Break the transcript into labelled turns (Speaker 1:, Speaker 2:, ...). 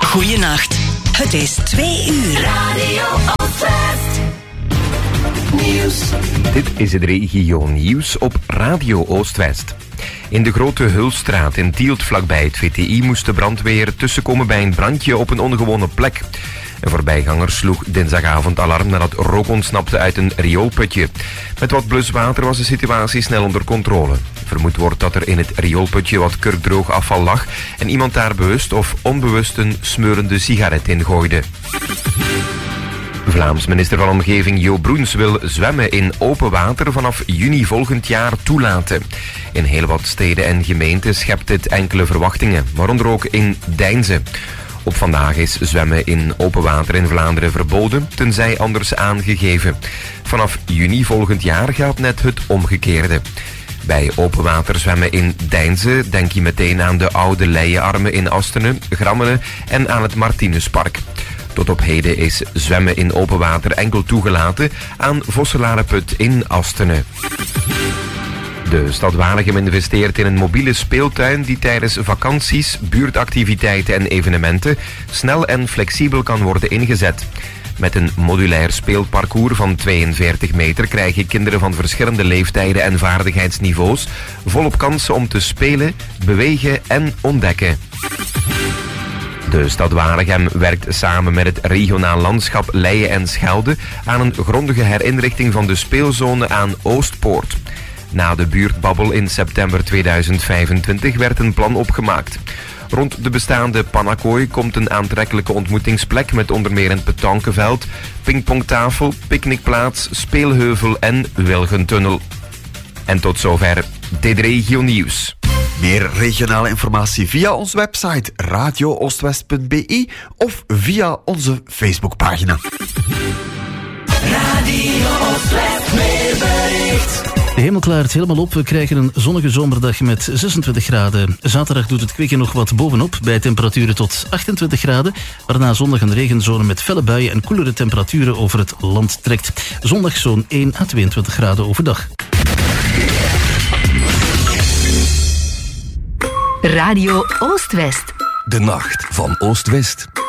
Speaker 1: Goeienacht. Het is 2 uur. Radio Oostwest. Nieuws.
Speaker 2: Dit is het regio-nieuws op Radio Oostwest. In de Grote Hulstraat in Tielt vlakbij het VTI moest de brandweer tussenkomen bij een brandje op een ongewone plek. Een voorbijganger sloeg dinsdagavond alarm nadat rook ontsnapte uit een rioolputje. Met wat bluswater was de situatie snel onder controle. Vermoed wordt dat er in het rioolputje wat kurkdroog afval lag en iemand daar bewust of onbewust een smeurende sigaret in gooide. Vlaams minister van Omgeving Jo Broens wil zwemmen in open water vanaf juni volgend jaar toelaten. In heel wat steden en gemeenten schept dit enkele verwachtingen, waaronder ook in Deinze. Op vandaag is zwemmen in open water in Vlaanderen verboden, tenzij anders aangegeven. Vanaf juni volgend jaar gaat net het omgekeerde. Bij open water zwemmen in Deinze denk je meteen aan de oude Leienarmen in Astenen, Grammelen en aan het Martinuspark. Tot op heden is zwemmen in open water enkel toegelaten aan Vosselarenput in Astenen. De stad Waregem investeert in een mobiele speeltuin die tijdens vakanties, buurtactiviteiten en evenementen snel en flexibel kan worden ingezet. Met een modulair speelparcours van 42 meter krijgen kinderen van verschillende leeftijden en vaardigheidsniveaus volop kansen om te spelen, bewegen en ontdekken. De stad Waregem werkt samen met het regionaal landschap Leie en Schelde aan een grondige herinrichting van de speelzone aan Oostpoort. Na de buurtbabbel in september 2025 werd een plan opgemaakt. Rond de bestaande Panakooi komt een aantrekkelijke ontmoetingsplek met onder meer een petankeveld, pingpongtafel, picknickplaats, speelheuvel en wilgentunnel. En tot zover dit regio-nieuws.
Speaker 3: Meer regionale informatie via onze website radiooostwest.be of via onze Facebookpagina.
Speaker 1: Radio Oostwest weerbericht.
Speaker 4: De hemel klaart helemaal op. We krijgen een zonnige zomerdag met 26 graden. Zaterdag doet het kwik nog wat bovenop bij temperaturen tot 28 graden. Waarna zondag een regenzone met felle buien en koelere temperaturen over het land trekt. Zondag zo'n 1 à 22 graden overdag.
Speaker 5: Radio Oostwest.
Speaker 6: De nacht van Oost-West.